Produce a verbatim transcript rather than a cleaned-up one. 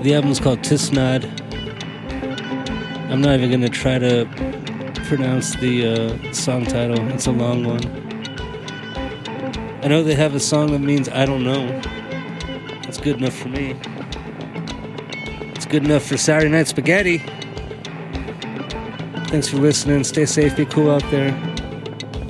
the album's called Tisnad. I'm not even gonna try to pronounce the uh, song title. It's a long one. I know they have a song that means I don't know. That's good enough for me. It's good enough for Saturday Night Spaghetti. Thanks for listening. Stay safe. Be cool out there.